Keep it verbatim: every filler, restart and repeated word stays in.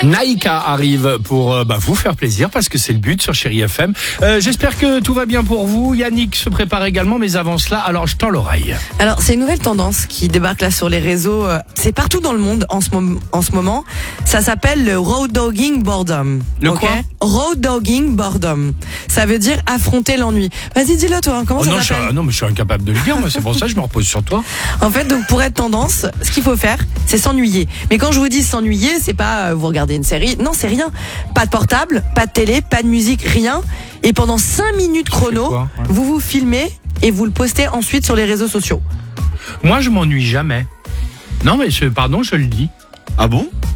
Naïka arrive pour euh, bah, vous faire plaisir parce que c'est le but sur Chérie F M. Euh, j'espère que tout va bien pour vous. Yannick se prépare également, mais avant cela, alors je tends l'oreille. Alors, c'est une nouvelle tendance qui débarque là sur les réseaux. euh, C'est partout dans le monde en ce, mom- en ce moment. Ça s'appelle le road dogging boredom. Le ok quoi Road dogging boredom. Ça veut dire affronter l'ennui. Vas-y, dis-le toi. hein, Comment Oh ça non, je suis, s'appelle ah non, mais je suis incapable de le dire. Moi, c'est pour ça que je me repose sur toi. En fait, donc pour être tendance, ce qu'il faut faire, c'est s'ennuyer. Mais quand je vous dis s'ennuyer, c'est pas euh, vous regardez une série. Non, c'est rien. Pas de portable, pas de télé, pas de musique, rien. Et pendant cinq minutes chrono, quoi, ouais. vous vous filmez et vous le postez ensuite sur les réseaux sociaux. Moi, je m'ennuie jamais. Non, mais je, pardon, je le dis. Ah bon?